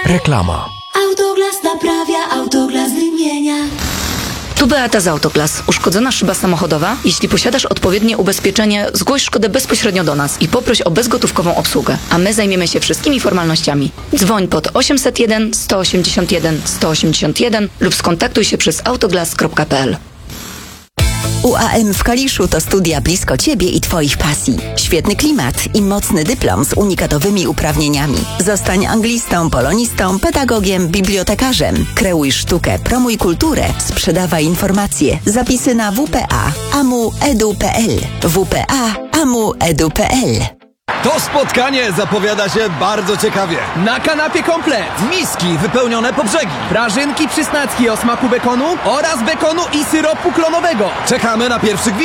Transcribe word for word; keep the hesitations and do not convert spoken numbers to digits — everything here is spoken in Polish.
Reklama. Autoglas naprawia, Autoglas wymienia. Tu Beata z Autoglas. Uszkodzona szyba samochodowa? Jeśli posiadasz odpowiednie ubezpieczenie, zgłoś szkodę bezpośrednio do nas i poproś o bezgotówkową obsługę, a my zajmiemy się wszystkimi formalnościami. Dzwoń pod osiemset jeden sto osiemdziesiąt jeden sto osiemdziesiąt jeden lub skontaktuj się przez autoglas kropka p l. U A M w Kaliszu to studia blisko Ciebie i Twoich pasji. Świetny klimat i mocny dyplom z unikatowymi uprawnieniami. Zostań anglistą, polonistą, pedagogiem, bibliotekarzem. Kreuj sztukę, promuj kulturę, sprzedawaj informacje. Zapisy na w p a amu edu kropka p l w p a amu edu kropka p l. To spotkanie zapowiada się bardzo ciekawie. Na kanapie komplet, Miski wypełnione po brzegi. prażynki przysnackie o smaku bekonu oraz bekonu i syropu klonowego. Czekamy na pierwszy gwizd.